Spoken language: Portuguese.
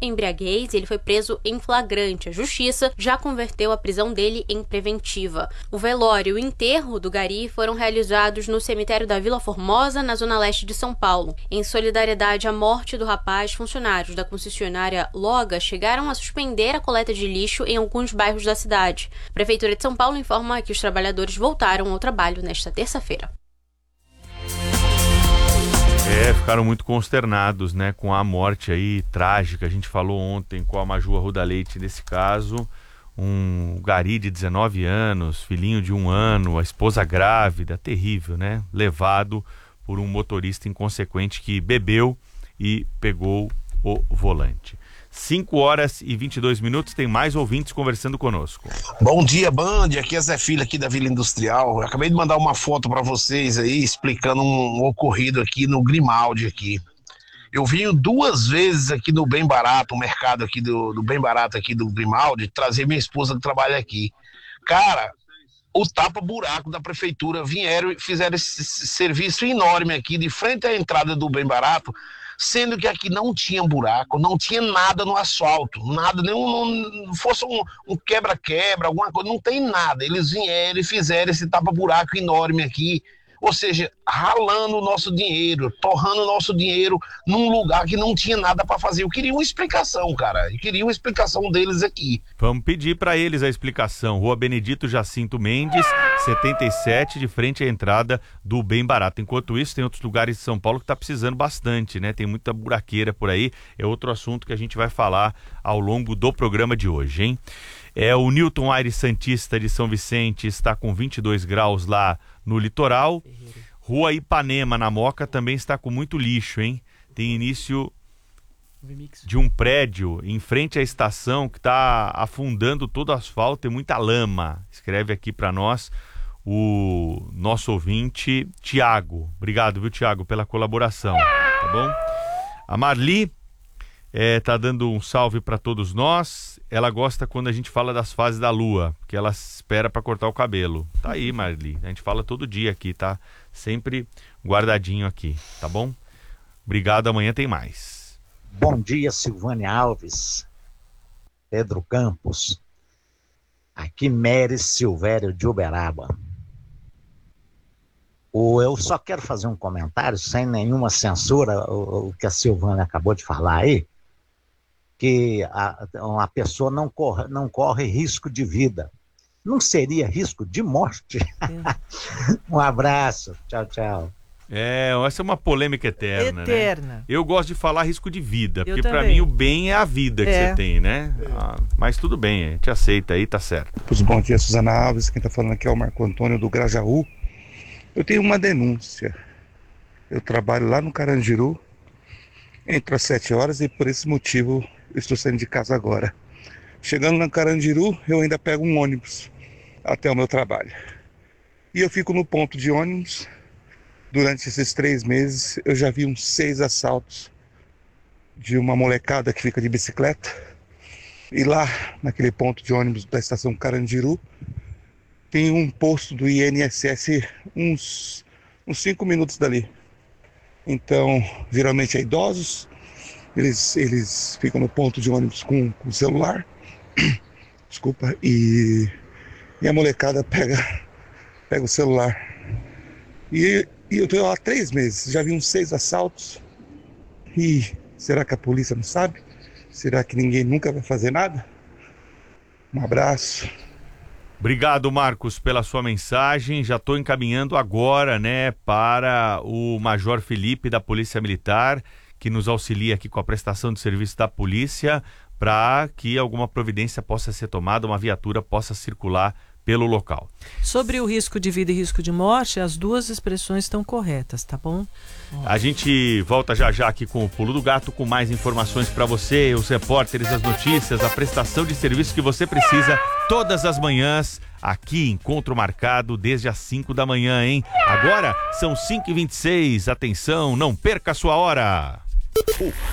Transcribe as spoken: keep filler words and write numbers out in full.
embriaguez e ele foi preso em flagrante. A justiça já converteu a prisão dele em preventiva. O velório e o enterro do Gari foram realizados no cemitério da Vila Formosa, na zona leste de São Paulo. Em solidariedade à morte do rapaz, funcionários da concessionária Loga chegaram a suspender a coleta de lixo em alguns bairros da cidade. A Prefeitura de São Paulo informa que os trabalhadores voltaram ao trabalho nesta terça-feira. É, ficaram muito consternados, né, com a morte aí trágica. A gente falou ontem com a Maju Arruda Leite nesse caso. Um gari de dezenove anos, filhinho de um ano, a esposa grávida, terrível, né? Levado por um motorista inconsequente que bebeu e pegou o volante. cinco horas e vinte e dois minutos, tem mais ouvintes conversando conosco. Bom dia, Band, aqui é Zé Filho, aqui da Vila Industrial. Eu acabei de mandar uma foto para vocês aí, explicando um ocorrido aqui no Grimaldi aqui. Eu vim duas vezes aqui no Bem Barato, o mercado aqui do, do Bem Barato aqui do Grimaldi, trazer minha esposa que trabalha aqui. Cara, o tapa-buraco da prefeitura vieram e fizeram esse serviço enorme aqui, de frente à entrada do Bem Barato, sendo que aqui não tinha buraco, não tinha nada no asfalto, nada, nenhum, não fosse um, um quebra-quebra, alguma coisa, não tem nada. Eles vieram e fizeram esse tapa-buraco enorme aqui, ou seja, ralando o nosso dinheiro, torrando o nosso dinheiro num lugar que não tinha nada para fazer. Eu queria uma explicação, cara, eu queria uma explicação deles aqui. Vamos pedir para eles a explicação. Rua Benedito Jacinto Mendes, setenta e sete, de frente à entrada do Bem Barato. Enquanto isso, tem outros lugares de São Paulo que está precisando bastante, né? Tem muita buraqueira por aí. É outro assunto que a gente vai falar ao longo do programa de hoje, hein? É, o Newton Aires Santista de São Vicente está com vinte e dois graus lá no litoral. Rua Ipanema, na Moca, também está com muito lixo, hein? Tem início de um prédio em frente à estação que está afundando todo o asfalto e muita lama. Escreve aqui para nós o nosso ouvinte, Tiago. Obrigado, viu, Tiago, pela colaboração, tá bom? A Marli é, tá dando um salve para todos nós. Ela gosta quando a gente fala das fases da lua, que ela espera para cortar o cabelo. Tá aí, Marli. A gente fala todo dia aqui, tá? Sempre guardadinho aqui, tá bom? Obrigado, amanhã tem mais. Bom dia, Silvânia Alves, Pedro Campos, aqui Mery Silvério de Uberaba. O, eu só quero fazer um comentário, sem nenhuma censura, o, o que a Silvânia acabou de falar aí, que a, uma pessoa não corre, não corre risco de vida. Não seria risco de morte? É. Um abraço, tchau, tchau. É, essa é uma polêmica eterna, Eterna. né? Eu gosto de falar risco de vida, Eu porque para também. mim o bem é a vida que É. você tem, né? Ah, mas tudo bem, a gente aceita aí, tá certo. Bom dia, Suzana Alves, quem tá falando aqui é o Marco Antônio do Grajaú. Eu tenho uma denúncia. Eu trabalho lá no Carandiru, entro às sete horas e por esse motivo eu estou saindo de casa agora. Chegando no Carandiru, eu ainda pego um ônibus até o meu trabalho. E eu fico no ponto de ônibus. Durante esses três meses, eu já vi uns seis assaltos de uma molecada que fica de bicicleta. E lá, naquele ponto de ônibus da estação Carandiru, tem um posto do I N S S uns, uns cinco minutos dali. Então, geralmente é idosos, eles, eles ficam no ponto de ônibus com o celular. Desculpa, e, e a molecada pega, pega o celular. E... E eu estou lá há três meses, já vi uns seis assaltos. E será que a polícia não sabe? Será que ninguém nunca vai fazer nada? Um abraço. Obrigado, Marcos, pela sua mensagem. Já estou encaminhando agora, né, para o Major Felipe da Polícia Militar, que nos auxilia aqui com a prestação de serviço da polícia, para que alguma providência possa ser tomada, uma viatura possa circular pelo local. Sobre o risco de vida e risco de morte, as duas expressões estão corretas, tá bom? A gente volta já já aqui com o Pulo do Gato, com mais informações para você, os repórteres, as notícias, a prestação de serviço que você precisa todas as manhãs. Aqui, encontro marcado desde as cinco da manhã, hein? Agora são cinco e vinte e seis. Atenção, não perca a sua hora.